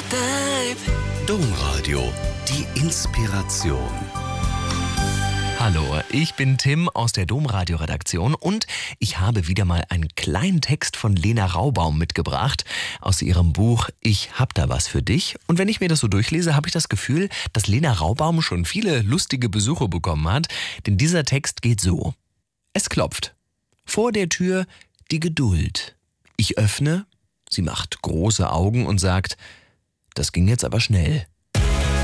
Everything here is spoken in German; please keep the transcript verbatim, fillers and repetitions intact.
Domradio, die Inspiration. Hallo, ich bin Tim aus der Domradio-Redaktion und ich habe wieder mal einen kleinen Text von Lena Raubaum mitgebracht aus ihrem Buch Ich hab da was für dich. Und wenn ich mir das so durchlese, habe ich das Gefühl, dass Lena Raubaum schon viele lustige Besuche bekommen hat, denn dieser Text geht so. Es klopft. Vor der Tür die Geduld. Ich öffne, sie macht große Augen und sagt, das ging jetzt aber schnell.